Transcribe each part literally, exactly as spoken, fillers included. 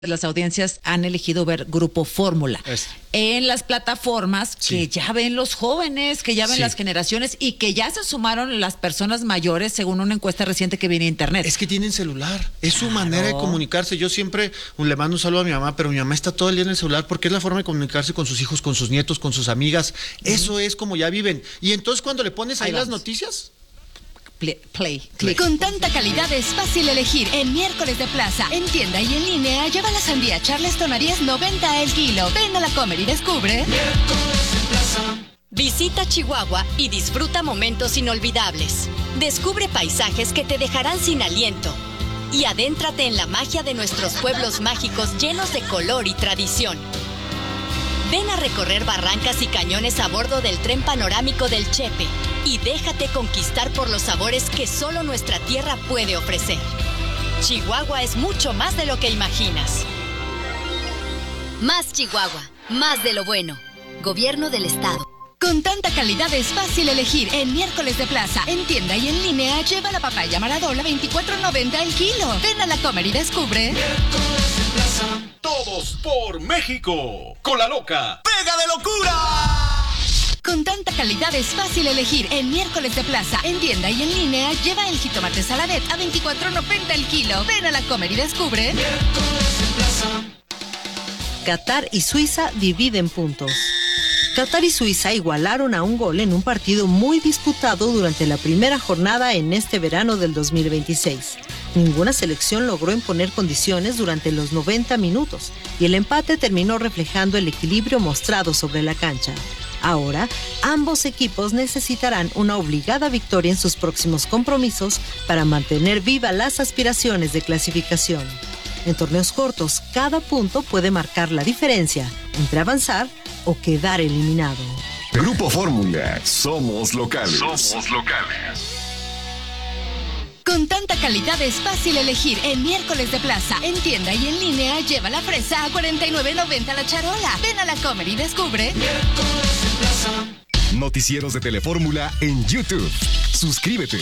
las audiencias han elegido ver Grupo Fórmula es. en las plataformas sí. que ya ven los jóvenes, que ya ven sí. las generaciones y que ya se sumaron las personas mayores según una encuesta reciente que viene a internet. Es que tienen celular, es claro. su manera de comunicarse. Yo siempre le mando un saludo a mi mamá, pero mi mamá está todo el día en el celular porque es la forma de comunicarse con sus hijos, con sus nietos, con sus amigas. Mm. Eso es como ya viven. Y entonces cuando le pones ahí, ahí las noticias... Play, play, play. Con tanta calidad es fácil elegir. En miércoles de plaza, en tienda y en línea, lleva la sandía Charleston a diez noventa el kilo. Ven a la Comer y descubre. Miércoles de plaza. Visita Chihuahua y disfruta momentos inolvidables. Descubre paisajes que te dejarán sin aliento. Y adéntrate en la magia de nuestros pueblos mágicos llenos de color y tradición. Ven a recorrer barrancas y cañones a bordo del tren panorámico del Chepe y déjate conquistar por los sabores que solo nuestra tierra puede ofrecer. Chihuahua es mucho más de lo que imaginas. Más Chihuahua, más de lo bueno. Gobierno del Estado. Con tanta calidad es fácil elegir. En miércoles de plaza, en tienda y en línea, lleva la papaya Maradona veinticuatro noventa el kilo. Ven a la Comer y descubre. Miércoles de plaza. Todos por México. Con la loca. ¡Pega de locura! Con tanta calidad es fácil elegir. En miércoles de plaza, en tienda y en línea, lleva el jitomate Saladet a veinticuatro noventa el kilo. Ven a la Comer y descubre. Miércoles de plaza. Qatar y Suiza dividen puntos. Qatar y Suiza igualaron a un gol en un partido muy disputado durante la primera jornada en este verano del dos mil veintiséis. Ninguna selección logró imponer condiciones durante los noventa minutos y el empate terminó reflejando el equilibrio mostrado sobre la cancha. Ahora, ambos equipos necesitarán una obligada victoria en sus próximos compromisos para mantener viva las aspiraciones de clasificación. En torneos cortos, cada punto puede marcar la diferencia entre avanzar o quedar eliminado. Grupo Fórmula, somos locales. Somos locales. Con tanta calidad es fácil elegir. En miércoles de plaza, en tienda y en línea, lleva la fresa a cuarenta y nueve noventa la charola. Ven a la Comer y descubre. Miércoles de plaza. Noticieros de Telefórmula en YouTube. Suscríbete.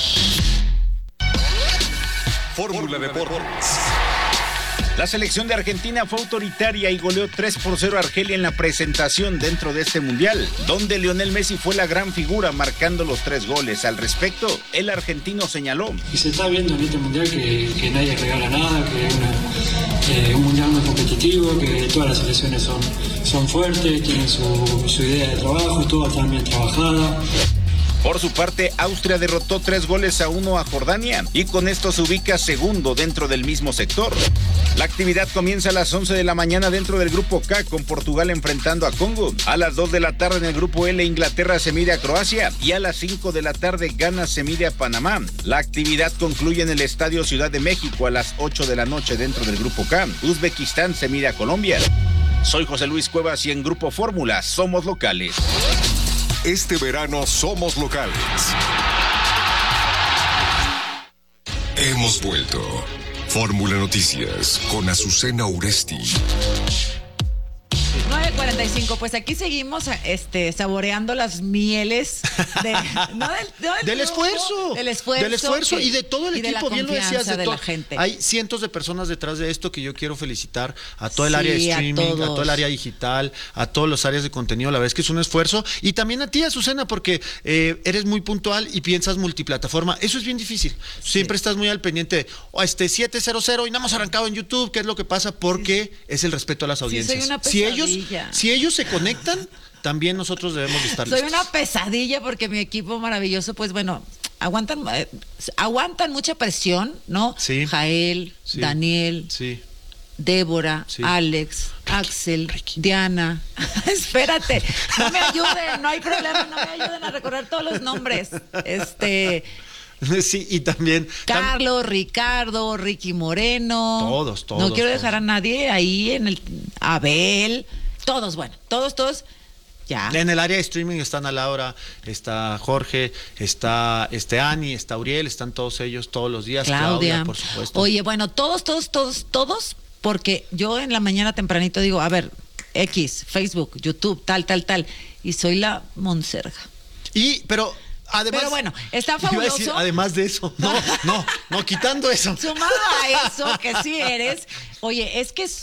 Fórmula Deportes. La selección de Argentina fue autoritaria y goleó tres por cero a Argelia en la presentación dentro de este mundial, donde Lionel Messi fue la gran figura marcando los tres goles. Al respecto, el argentino señaló: y se está viendo en este mundial que, que nadie regala nada, que es una, eh, un mundial muy competitivo, que todas las selecciones son, son fuertes, tienen su, su idea de trabajo, todas están bien trabajadas. Por su parte, Austria derrotó tres goles a uno a Jordania y con esto se ubica segundo dentro del mismo sector. La actividad comienza a las once de la mañana dentro del grupo K con Portugal enfrentando a Congo. A las dos de la tarde en el grupo L, Inglaterra se mide a Croacia y a las cinco de la tarde Ghana se mide a Panamá. La actividad concluye en el Estadio Ciudad de México a las ocho de la noche dentro del grupo K. Uzbekistán se mide a Colombia. Soy José Luis Cuevas y en Grupo Fórmula somos locales. Este verano somos locales. Hemos vuelto. Fórmula Noticias con Azucena Uresti. nueve cuarenta y cinco, pues aquí seguimos este, saboreando las mieles de, no del, no del, del esfuerzo. Del esfuerzo. Del esfuerzo que, y de todo el equipo, bien lo decías. De, de to- la gente. Hay cientos de personas detrás de esto que yo quiero felicitar a todo el Sí, área de a streaming, a, todos. todo el área digital, a todas las áreas de contenido. La verdad es que es un esfuerzo. Y también a ti, Azucena, porque eh, eres muy puntual y piensas multiplataforma. Eso es bien difícil. Sí. Siempre estás muy al pendiente de oh, este siete cero cero y no hemos arrancado en YouTube. ¿Qué es lo que pasa? Porque sí. es el respeto a las audiencias. Sí, soy una si ellos, pesadilla. si ellos se conectan, también nosotros debemos de estar Soy listos. una pesadilla porque mi equipo maravilloso, pues bueno, aguantan eh, aguantan mucha presión, ¿no? Sí. Jael, Sí. Daniel, Sí. Débora, Sí. Alex, Axel, Ricky. Diana. Espérate, no me ayuden, no hay problema, no me ayuden a recordar todos los nombres. Este, Sí, y también... Carlos, Ricardo, Ricky Moreno. Todos, todos, No quiero todos. dejar a nadie ahí en el Abel, todos, bueno, todos, todos. Ya. En el área de streaming están a Laura, está Jorge, está este Ani, está Uriel, están todos ellos todos los días. Claudia, Claudia, por supuesto. Oye, bueno, todos, todos, todos, todos, porque yo en la mañana tempranito digo, a ver, X, Facebook, YouTube, tal, tal, tal, y soy la monserga. Y, pero además, pero bueno, está iba a fabuloso. decir, además de eso, no, no, no, quitando eso. Sumado a eso, que sí eres Oye, es que